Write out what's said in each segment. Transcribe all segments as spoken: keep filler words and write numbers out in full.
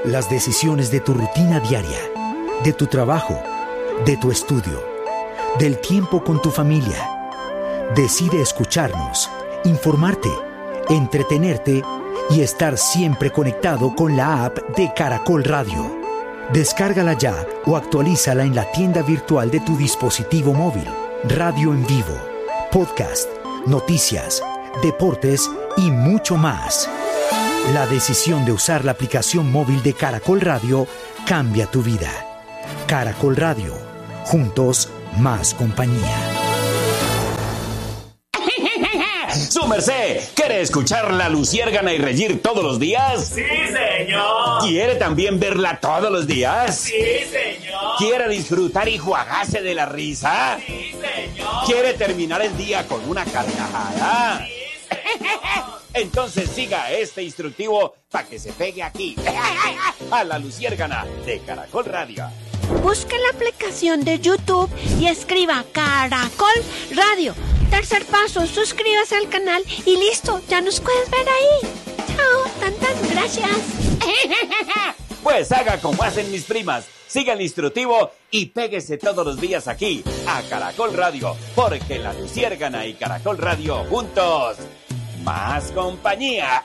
las decisiones de tu rutina diaria, de tu trabajo, de tu estudio, del tiempo con tu familia. Decide escucharnos, informarte, entretenerte y estar siempre conectado con la app de Caracol Radio. Descárgala ya o actualízala en la tienda virtual de tu dispositivo móvil. Radio en vivo, podcast, noticias, deportes y mucho más. La decisión de usar la aplicación móvil de Caracol Radio cambia tu vida. Caracol Radio, juntos más compañía. ¡Su merced! ¿Quiere escuchar La Luciérgana y reír todos los días? ¡Sí, señor! ¿Quiere también verla todos los días? ¡Sí, señor! ¿Quiere disfrutar y juagarse de la risa? ¡Sí, señor! ¿Quiere terminar el día con una carcajada? ¡Sí, señor! Entonces siga este instructivo para que se pegue aquí, a La Luciérgana de Caracol Radio. Busque la aplicación de YouTube y escriba Caracol Radio. Tercer paso, suscríbase al canal y listo, ya nos puedes ver ahí. Chao, tantas gracias. Pues haga como hacen mis primas, siga el instructivo y péguese todos los días aquí, a Caracol Radio, porque La Luciérgana y Caracol Radio juntos, más compañía.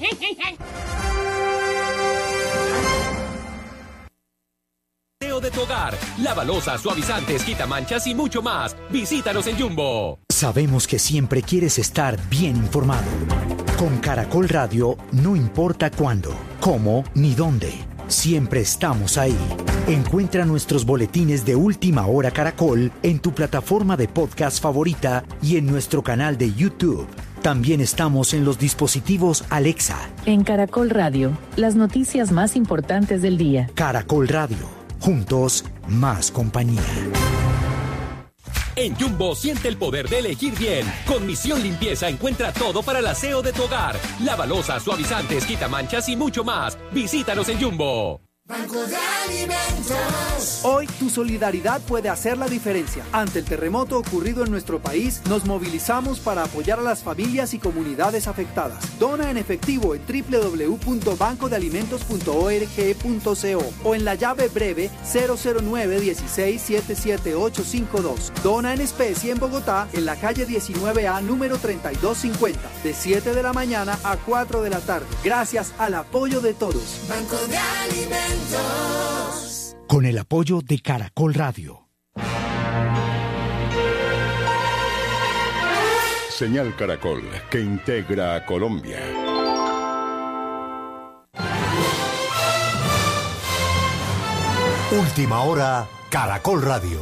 De tu hogar, lavalosas, suavizantes, quitamanchas y mucho más. Visítanos en Jumbo. Sabemos que siempre quieres estar bien informado. Con Caracol Radio, no importa cuándo, cómo ni dónde, siempre estamos ahí. Encuentra nuestros boletines de Última Hora Caracol en tu plataforma de podcast favorita y en nuestro canal de YouTube. También estamos en los dispositivos Alexa. En Caracol Radio, las noticias más importantes del día. Caracol Radio. Juntos, más compañía. En Jumbo siente el poder de elegir bien. Con Misión Limpieza encuentra todo para el aseo de tu hogar. Lavalosas, suavizantes, quitamanchas y mucho más. Visítanos en Jumbo. Banco de Alimentos. Hoy tu solidaridad puede hacer la diferencia. Ante el terremoto ocurrido en nuestro país, nos movilizamos para apoyar a las familias y comunidades afectadas. Dona en efectivo en doble u doble u doble u punto banco de alimentos punto org punto co o en la llave breve cero cero nueve uno seis siete siete ocho cinco dos. Dona en especie en Bogotá, en la calle diecinueve A, número treinta y dos cincuenta, de siete de la mañana a cuatro de la tarde. Gracias al apoyo de todos. Banco de Alimentos. Con el apoyo de Caracol Radio. Señal Caracol, que integra a Colombia. Última Hora, Caracol Radio.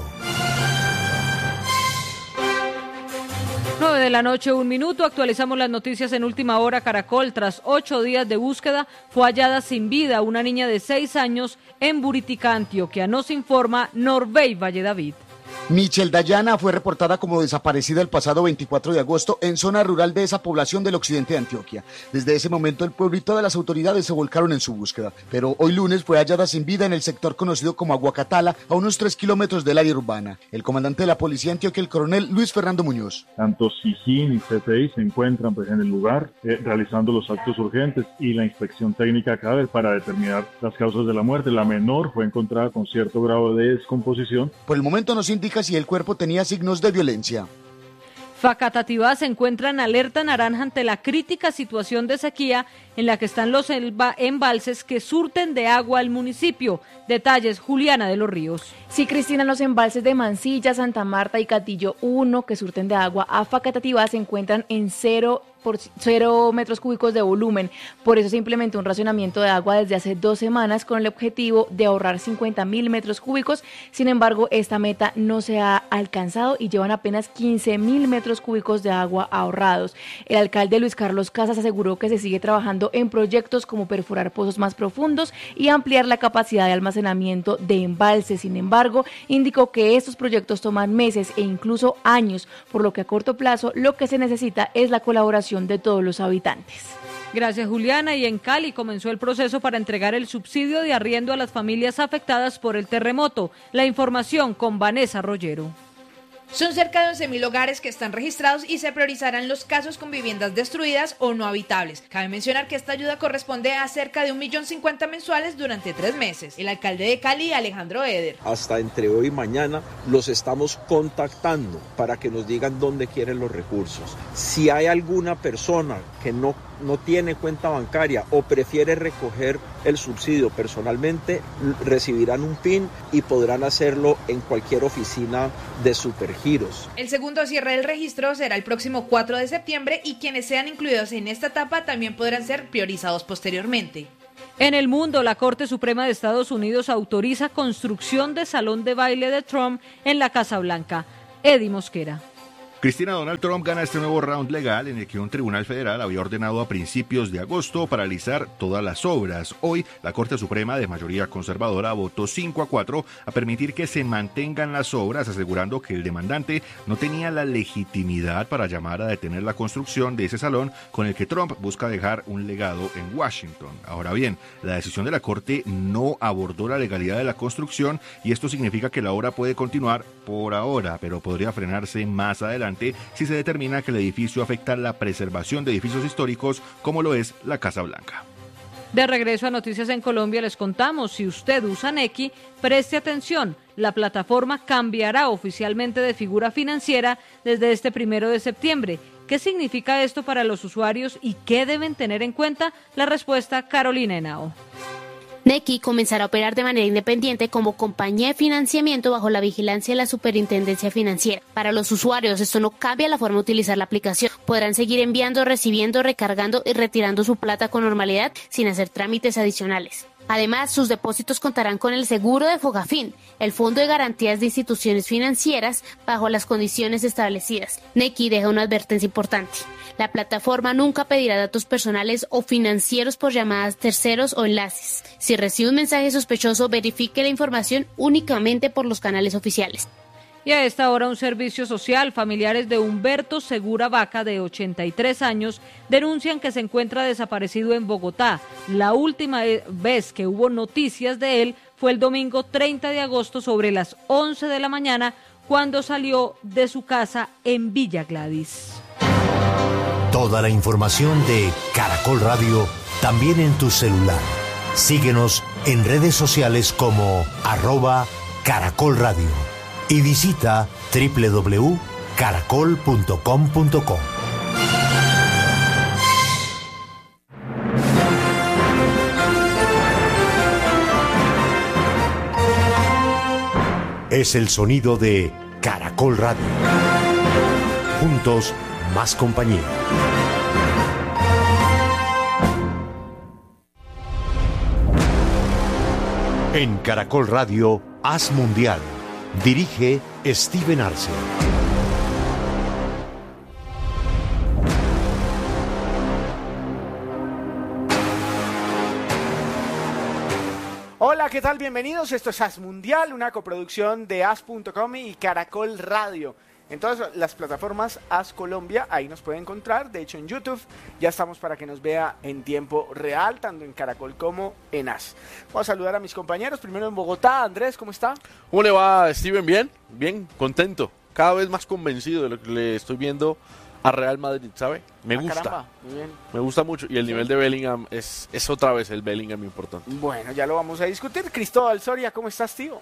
nueve de la noche, un minuto. Actualizamos las noticias en Última Hora Caracol. Tras ocho días de búsqueda, fue hallada sin vida una niña de seis años en Buritica, Antioquia. Nos informa Norbey Valle David. Michelle Dayana fue reportada como desaparecida el pasado veinticuatro de agosto en zona rural de esa población del occidente de Antioquia. Desde ese momento el pueblo y todas las autoridades se volcaron en su búsqueda, pero hoy lunes fue hallada sin vida en el sector conocido como Aguacatala, a unos tres kilómetros del área urbana. El comandante de la policía Antioquia, el coronel Luis Fernando Muñoz. Tanto SIJIN y C T I se encuentran pues, en el lugar eh, realizando los actos urgentes y la inspección técnica cadáver para determinar las causas de la muerte. La menor fue encontrada con cierto grado de descomposición. Por el momento no se indica si el cuerpo tenía signos de violencia. Facatativá se encuentra en alerta naranja ante la crítica situación de sequía en la que están los embalses que surten de agua al municipio. Detalles, Juliana de los Ríos. Sí, Cristina, los embalses de Mansilla, Santa Marta y Catillo uno que surten de agua a Facatativá se encuentran en cero por cero metros cúbicos de volumen. Por eso se implementó un racionamiento de agua desde hace dos semanas con el objetivo de ahorrar cincuenta mil metros cúbicos. Sin embargo, esta meta no se ha alcanzado y llevan apenas quince mil metros cúbicos de agua ahorrados. El alcalde Luis Carlos Casas aseguró que se sigue trabajando en proyectos como perforar pozos más profundos y ampliar la capacidad de almacenamiento de embalses. Sin embargo, indicó que estos proyectos toman meses e incluso años, por lo que a corto plazo lo que se necesita es la colaboración de todos los habitantes. Gracias, Juliana. Y en Cali comenzó el proceso para entregar el subsidio de arriendo a las familias afectadas por el terremoto. La información con Vanessa Rollero. Son cerca de once mil hogares que están registrados y se priorizarán los casos con viviendas destruidas o no habitables. Cabe mencionar que esta ayuda corresponde a cerca de un millón cincuenta mensuales durante tres meses. El alcalde de Cali, Alejandro Eder. Hasta entre hoy y mañana los estamos contactando para que nos digan dónde quieren los recursos. Si hay alguna persona que no, no tiene cuenta bancaria o prefiere recoger el subsidio personalmente, recibirán un P I N y podrán hacerlo en cualquier oficina de Supergiros. El segundo cierre del registro será el próximo cuatro de septiembre y quienes sean incluidos en esta etapa también podrán ser priorizados posteriormente. En el mundo, la Corte Suprema de Estados Unidos autoriza construcción de salón de baile de Trump en la Casa Blanca. Eddie Mosquera. Cristina, Donald Trump gana este nuevo round legal en el que un tribunal federal había ordenado a principios de agosto paralizar todas las obras. Hoy, la Corte Suprema de mayoría conservadora votó cinco a cuatro a permitir que se mantengan las obras, asegurando que el demandante no tenía la legitimidad para llamar a detener la construcción de ese salón con el que Trump busca dejar un legado en Washington. Ahora bien, la decisión de la Corte no abordó la legalidad de la construcción y esto significa que la obra puede continuar por ahora, pero podría frenarse más adelante si se determina que el edificio afecta la preservación de edificios históricos como lo es la Casa Blanca. De regreso a Noticias en Colombia les contamos, si usted usa Nequi, preste atención, la plataforma cambiará oficialmente de figura financiera desde este primero de septiembre. ¿Qué significa esto para los usuarios y qué deben tener en cuenta? La respuesta, Carolina Henao. Nequi comenzará a operar de manera independiente como compañía de financiamiento bajo la vigilancia de la Superintendencia Financiera. Para los usuarios, esto no cambia la forma de utilizar la aplicación. Podrán seguir enviando, recibiendo, recargando y retirando su plata con normalidad sin hacer trámites adicionales. Además, sus depósitos contarán con el seguro de Fogafín, el Fondo de Garantías de Instituciones Financieras, bajo las condiciones establecidas. Nequi deja una advertencia importante. La plataforma nunca pedirá datos personales o financieros por llamadas terceros o enlaces. Si recibe un mensaje sospechoso, verifique la información únicamente por los canales oficiales. Y a esta hora un servicio social, familiares de Humberto Segura Vaca, de ochenta y tres años, denuncian que se encuentra desaparecido en Bogotá. La última vez que hubo noticias de él fue el domingo treinta de agosto sobre las once de la mañana, cuando salió de su casa en Villa Gladys. Toda la información de Caracol Radio también en tu celular. Síguenos en redes sociales como arroba Caracol Radio. Y visita doble u doble u doble u punto caracol punto com punto co. Es el sonido de Caracol Radio. Juntos, más compañía. En Caracol Radio, Haz Mundial. Dirige Steven Arce. Hola, ¿qué tal? Bienvenidos. Esto es Haz Mundial, una coproducción de haz punto com y Caracol Radio. En todas las plataformas Haz Colombia, ahí nos puede encontrar. De hecho, en YouTube ya estamos para que nos vea en tiempo real, tanto en Caracol como en Haz. Vamos a saludar a mis compañeros. Primero en Bogotá. Andrés, ¿cómo está? ¿Cómo le va, Steven? Bien, bien, contento. Cada vez más convencido de lo que le estoy viendo a Real Madrid, ¿sabe? Me ah, gusta. Caramba, muy bien. Me gusta mucho. Y el sí. nivel de Bellingham es, es otra vez el Bellingham importante. Bueno, ya lo vamos a discutir. Cristóbal Soria, ¿cómo estás, tío?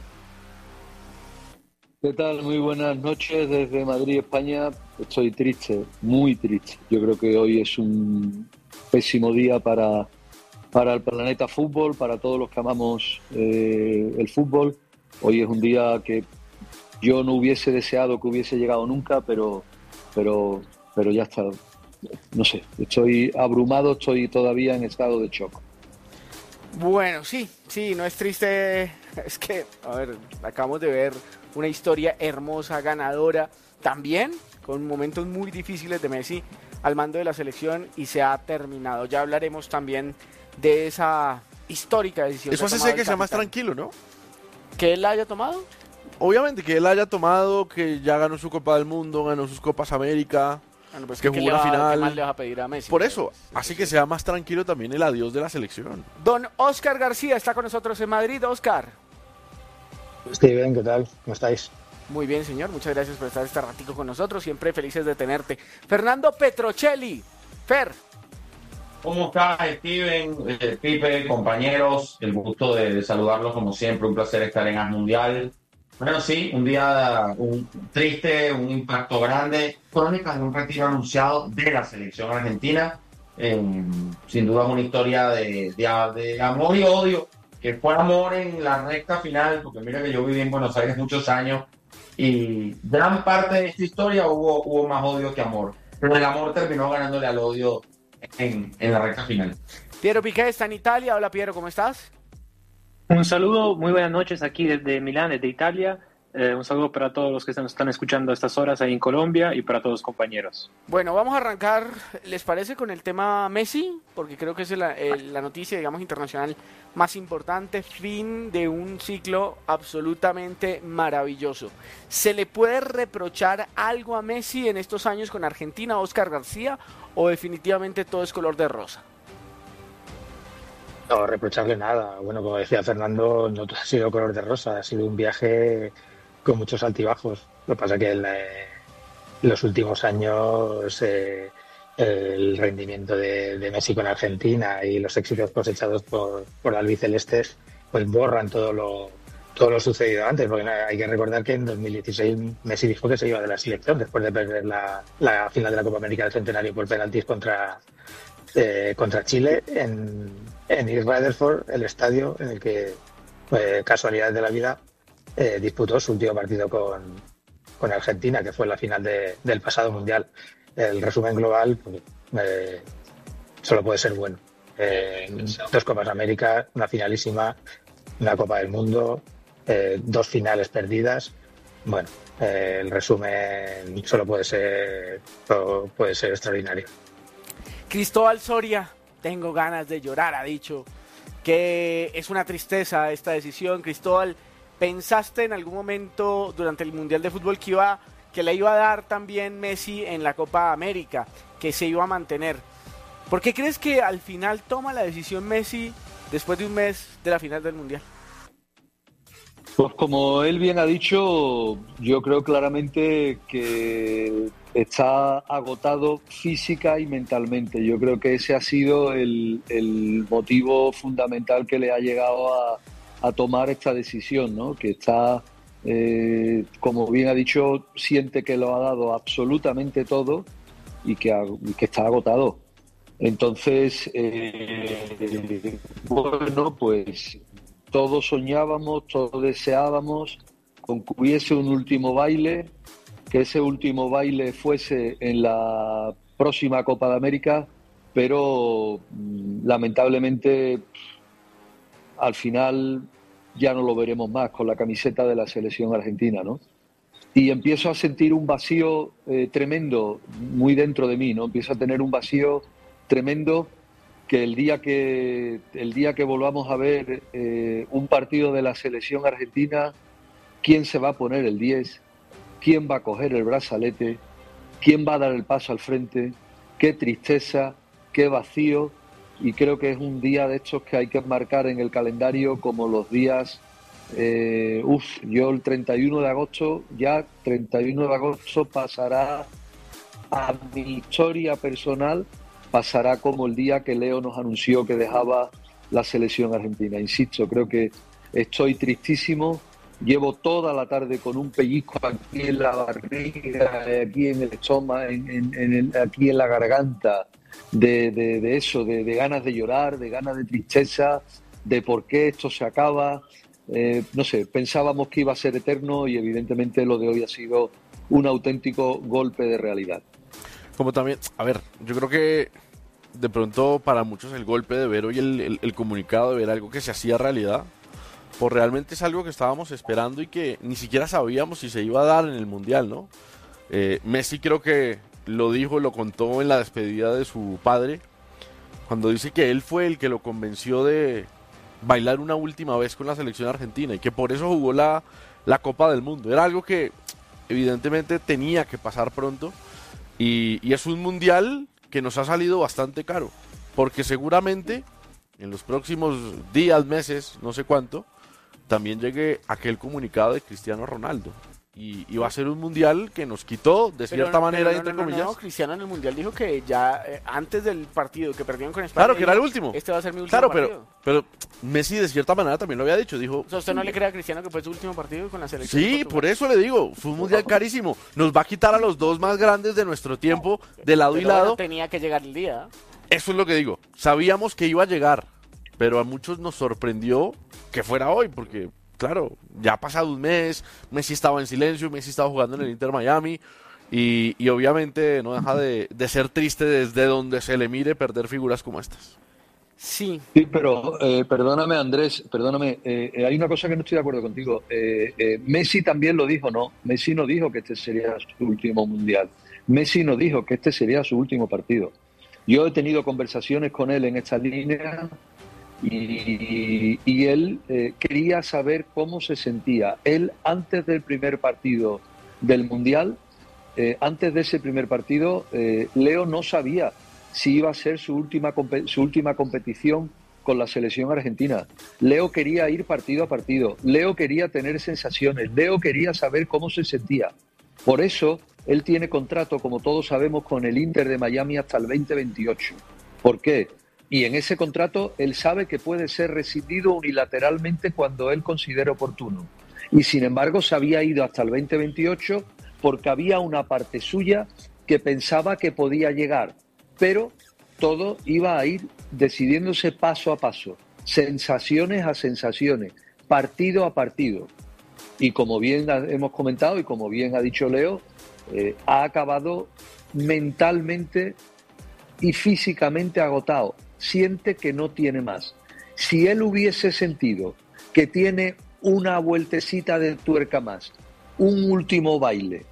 ¿Qué tal? Muy buenas noches desde Madrid, España. Estoy triste, muy triste. Yo creo que hoy es un pésimo día para, para el planeta fútbol, para todos los que amamos eh, el fútbol. Hoy es un día que yo no hubiese deseado que hubiese llegado nunca, pero, pero, pero ya está. No sé, estoy abrumado, estoy todavía en estado de shock. Bueno, sí, sí, no es triste. Es que, a ver, acabamos de ver una historia hermosa, ganadora, también con momentos muy difíciles de Messi al mando de la selección y se ha terminado. Ya hablaremos también de esa histórica decisión. Eso hace que sea más tranquilo, ¿no? ¿Que él la haya tomado? Obviamente, que él haya tomado, que ya ganó su Copa del Mundo, ganó sus Copas América, bueno, pues que ¿qué jugó la final. ¿Qué más le vas a pedir a Messi? Por eso, así que sea más tranquilo también el adiós de la selección. Don Óscar García está con nosotros en Madrid. Óscar. Steven, ¿qué tal? ¿Cómo estáis? Muy bien, señor. Muchas gracias por estar este ratico con nosotros. Siempre felices de tenerte. Fernando Petrocelli. Fer. ¿Cómo estás, Steven? Eh, Pipe, compañeros. El gusto de, de saludarlos como siempre. Un placer estar en As Mundial. Bueno, sí, un día un, triste, un impacto grande. Crónicas de un retiro anunciado de la selección argentina. Eh, sin duda una historia de, de, de amor y odio. Que fue amor en la recta final, porque mira que yo viví en Buenos Aires muchos años y gran parte de esta historia hubo, hubo más odio que amor. Pero el amor terminó ganándole al odio en, en la recta final. Piero Piqué está en Italia. Hola, Piero, ¿cómo estás? Un saludo, muy buenas noches aquí desde Milán, desde Italia. Eh, un saludo para todos los que nos están escuchando a estas horas ahí en Colombia y para todos los compañeros. Bueno, vamos a arrancar, ¿les parece, con el tema Messi? Porque creo que es la, el, la noticia, digamos, internacional más importante. Fin de un ciclo absolutamente maravilloso. ¿Se le puede reprochar algo a Messi en estos años con Argentina, Oscar García, o definitivamente todo es color de rosa? No, reprocharle nada. Bueno, como decía Fernando, no ha sido color de rosa, ha sido un viaje con muchos altibajos. Lo que pasa es que en, eh, en los últimos años eh, el rendimiento de, de Messi con Argentina y los éxitos cosechados por, por la albicelestes pues borran todo lo, todo lo sucedido antes, porque hay que recordar que en dos mil dieciséis Messi dijo que se iba de la selección después de perder la, la final de la Copa América del Centenario por penaltis contra, eh, contra Chile en, en East Rutherford, el estadio en el que, pues, casualidades de la vida, eh, disputó su último partido con, con Argentina, que fue la final de, del pasado Mundial. El resumen global pues, eh, solo puede ser bueno. Eh, dos Copas América, una finalísima, una Copa del Mundo, eh, dos finales perdidas. Bueno, eh, el resumen solo puede ser, solo puede ser extraordinario. Cristóbal Soria, tengo ganas de llorar, ha dicho que es una tristeza esta decisión. Cristóbal, ¿pensaste en algún momento durante el Mundial de Fútbol que iba, que le iba a dar también Messi en la Copa América, que se iba a mantener? ¿Por qué crees que al final toma la decisión Messi después de un mes de la final del Mundial? Pues como él bien ha dicho, yo creo claramente que está agotado física y mentalmente. Yo creo que ese ha sido el, el motivo fundamental que le ha llegado a, a tomar esta decisión, ¿no? Que está, eh, como bien ha dicho, siente que lo ha dado absolutamente todo y que, ha, y que está agotado. Entonces, eh, bueno, pues todos soñábamos, todos deseábamos con que hubiese un último baile, que ese último baile fuese en la próxima Copa de América, pero lamentablemente al final ya no lo veremos más con la camiseta de la selección argentina, ¿no? Y empiezo a sentir un vacío eh, tremendo muy dentro de mí, ¿no? Empiezo a tener un vacío tremendo que el día que el día que volvamos a ver eh, un partido de la selección argentina, ¿quién se va a poner el diez? ¿Quién va a coger el brazalete? ¿Quién va a dar el paso al frente? Qué tristeza, qué vacío. Y creo que es un día de estos que hay que marcar en el calendario como los días, eh, uff, yo el treinta y uno de agosto, ya treinta y uno de agosto pasará a mi historia personal, pasará como el día que Leo nos anunció que dejaba la selección argentina. Insisto, creo que estoy tristísimo, llevo toda la tarde con un pellizco aquí en la barriga, aquí en el estómago, en, en, en el, aquí en la garganta, de, de, de eso, de, de ganas de llorar, de ganas de tristeza, de por qué esto se acaba. Eh, no sé, pensábamos que iba a ser eterno y evidentemente lo de hoy ha sido un auténtico golpe de realidad. Como también, a ver, yo creo que de pronto para muchos el golpe de ver hoy el, el, el comunicado, de ver algo que se hacía realidad, pues realmente es algo que estábamos esperando y que ni siquiera sabíamos si se iba a dar en el Mundial, ¿no? Eh, Messi creo que lo dijo, lo contó en la despedida de su padre, cuando dice que él fue el que lo convenció de bailar una última vez con la selección argentina y que por eso jugó la, la Copa del Mundo. Era algo que evidentemente tenía que pasar pronto y, y es un Mundial que nos ha salido bastante caro, porque seguramente en los próximos días, meses, no sé cuánto, también llegue aquel comunicado de Cristiano Ronaldo. y, y va a ser un mundial que nos quitó de cierta Pero- manera, pero no, entre no, no, comillas. no, Cristiano en el mundial dijo que ya eh, antes del partido que perdieron con España. Claro, que era el dijo, último. Este va a ser mi último Claro, partido. pero, pero Messi de cierta manera también lo había dicho, dijo... O sea, ¿usted no le cree a Cristiano que fue su último partido con la selección? de Sí, Portugal? por eso le digo, fue un mundial carísimo. Nos va a quitar a los dos más grandes de nuestro tiempo, de lado y Pero bueno, lado. tenía que llegar el día. Eso es lo que digo. Sabíamos que iba a llegar, pero a muchos nos sorprendió que fuera hoy, porque, claro, ya ha pasado un mes, Messi estaba en silencio, Messi estaba jugando en el Inter Miami, y, y obviamente no deja de, de ser triste desde donde se le mire perder figuras como estas. Sí. Sí, pero eh, perdóname, Andrés, perdóname, eh, eh, hay una cosa que no estoy de acuerdo contigo. Eh, eh, Messi también lo dijo, ¿no? Messi no dijo que este sería su último mundial. Messi no dijo que este sería su último partido. Yo he tenido conversaciones con él en esta línea y, y él eh, quería saber cómo se sentía. Él, antes del primer partido del mundial, eh, antes de ese primer partido, eh, Leo no sabía si iba a ser su última, compe- su última competición con la selección argentina. Leo quería ir partido a partido. Leo quería tener sensaciones. Leo quería saber cómo se sentía. Por eso, él tiene contrato, como todos sabemos, con el Inter de Miami hasta el veinte veintiocho. ¿Por qué? Y en ese contrato, él sabe que puede ser rescindido unilateralmente cuando él considere oportuno. Y sin embargo, se había ido hasta el veinte veintiocho porque había una parte suya que pensaba que podía llegar. Pero todo iba a ir decidiéndose paso a paso, sensaciones a sensaciones, partido a partido. Y como bien hemos comentado y como bien ha dicho Leo, eh, ha acabado mentalmente y físicamente agotado. Siente que no tiene más. Si él hubiese sentido que tiene una vueltecita de tuerca más, un último baile,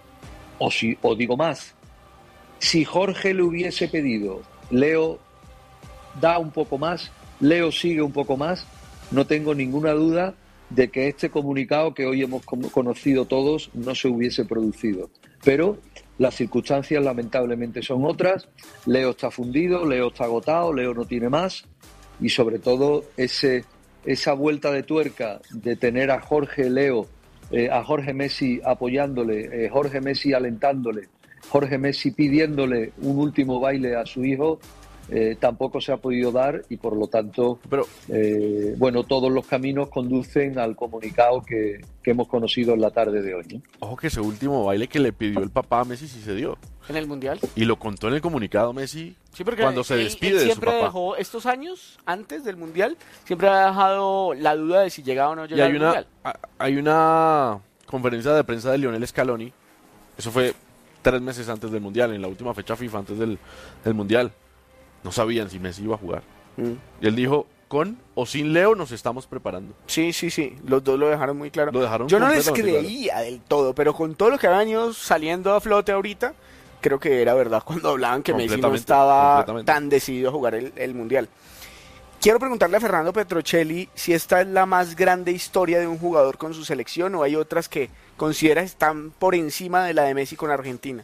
o, si, o digo más, si Jorge le hubiese pedido, Leo da un poco más, Leo sigue un poco más, no tengo ninguna duda de que este comunicado que hoy hemos conocido todos no se hubiese producido. Pero las circunstancias lamentablemente son otras. Leo está fundido, Leo está agotado, Leo no tiene más y sobre todo ese, esa vuelta de tuerca de tener a Jorge Leo, eh, a Jorge Messi apoyándole, eh, Jorge Messi alentándole, Jorge Messi pidiéndole un último baile a su hijo, eh, tampoco se ha podido dar y por lo tanto, Pero, eh, bueno, todos los caminos conducen al comunicado que, que hemos conocido en la tarde de hoy, ¿no? Ojo que ese último baile que le pidió el papá a Messi sí se dio. ¿En el mundial? Y lo contó en el comunicado Messi Sí, porque cuando se él- despide él de su siempre papá. dejó estos años antes del mundial, siempre ha dejado la duda de si llegaba o no Y llegaba hay al una, mundial. a- hay una conferencia de prensa de Lionel Scaloni, eso fue tres meses antes del Mundial, en la última fecha FIFA antes del, del Mundial. No sabían si Messi iba a jugar. Y él dijo, con o sin Leo nos estamos preparando. Sí, sí, sí, los dos lo dejaron muy claro. Lo dejaron Yo no les completamente creía del todo, pero con todo lo que habían ido saliendo a flote ahorita, creo que era verdad cuando hablaban que Messi no Completamente, estaba completamente. tan decidido a jugar el, el mundial. Quiero preguntarle a Fernando Petrocelli si esta es la más grande historia de un jugador con su selección o hay otras que considera están por encima de la de Messi con Argentina.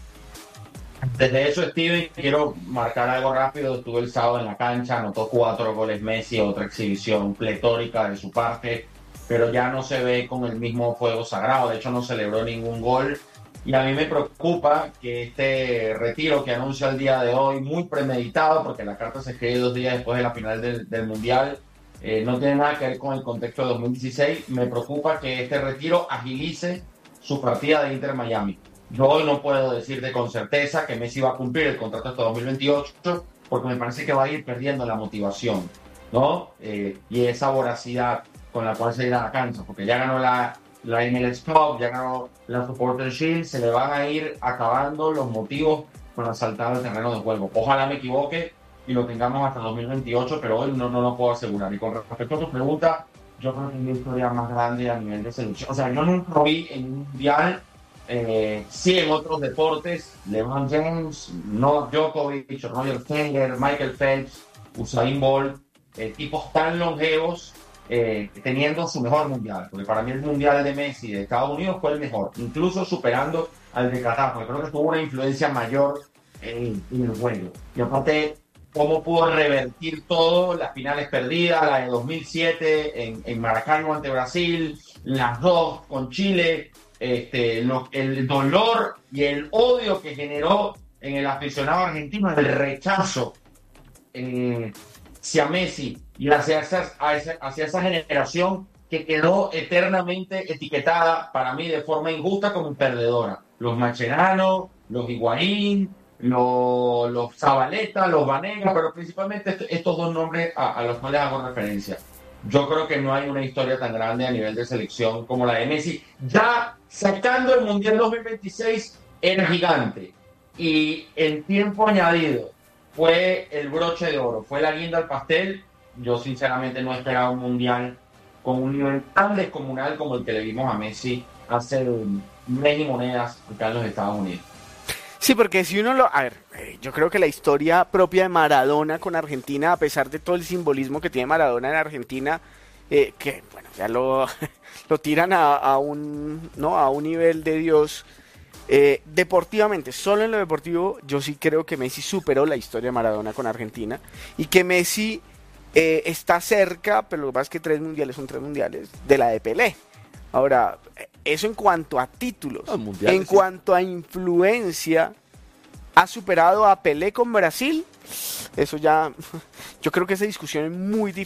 Desde eso, Steven, quiero marcar algo rápido. Estuve el sábado en la cancha, anotó cuatro goles Messi, otra exhibición pletórica de su parte, pero ya no se ve con el mismo fuego sagrado. De hecho, no celebró ningún gol. Y a mí me preocupa que este retiro que anuncia el día de hoy, muy premeditado, porque la carta se escribe dos días después de la final del, del Mundial, eh, no tiene nada que ver con el contexto de dos mil dieciséis. Me preocupa que este retiro agilice su partida de Inter Miami. Yo hoy no puedo decirte con certeza que Messi va a cumplir el contrato hasta dos mil veintiocho, porque me parece que va a ir perdiendo la motivación, ¿no? Eh, y esa voracidad con la cual se irá a la cancha, porque ya ganó la, la M L S Cup, ya ganó la Supporter Shield, se le van a ir acabando los motivos para saltar al terreno de juego. Ojalá me equivoque y lo tengamos hasta dos mil veintiocho, pero hoy no, no lo puedo asegurar. Y con respecto a tu pregunta, yo creo que es la historia más grande a nivel de selección. O sea, yo nunca lo vi en un mundial. Eh, sí, en otros deportes, LeBron James, Novak Djokovic, Roger Federer, Michael Phelps, Usain Bolt, eh, tipos tan longevos eh, teniendo su mejor mundial, porque para mí el mundial de Messi de Estados Unidos fue el mejor, incluso superando al de Qatar, porque creo que tuvo una influencia mayor en, en el juego. Y aparte, cómo pudo revertir todo, las finales perdidas, la de dos mil siete en, en Maracaibo ante Brasil, las dos con Chile. este, lo, el dolor y el odio que generó en el aficionado argentino, el rechazo eh, hacia Messi y hacia, esas, hacia, hacia esa generación que quedó eternamente etiquetada para mí de forma injusta como perdedora. Los Mascherano, los Higuaín, los, los Zabaleta, los Vanega, pero principalmente est- estos dos nombres a, a los cuales hago referencia. Yo creo que no hay una historia tan grande a nivel de selección como la de Messi. Ya sacando el Mundial dos mil veintiséis era gigante. Y en tiempo añadido fue el broche de oro, fue la guinda al pastel. Yo sinceramente no esperaba un Mundial con un nivel tan descomunal como el que le vimos a Messi hace un mes y monedas acá en los Estados Unidos. Sí, porque si uno lo... A ver, eh, yo creo que la historia propia de Maradona con Argentina, a pesar de todo el simbolismo que tiene Maradona en Argentina, eh, que, bueno, ya lo, lo tiran a, a, un, ¿no? a un nivel de Dios. Eh, deportivamente, solo en lo deportivo, yo sí creo que Messi superó la historia de Maradona con Argentina y que Messi eh, está cerca, pero lo que pasa es que tres mundiales son tres mundiales, de la de Pelé. Ahora, eso en cuanto a títulos, en sí. cuanto a influencia, ha superado a Pelé con Brasil. Eso ya, yo creo que esa discusión es muy difícil.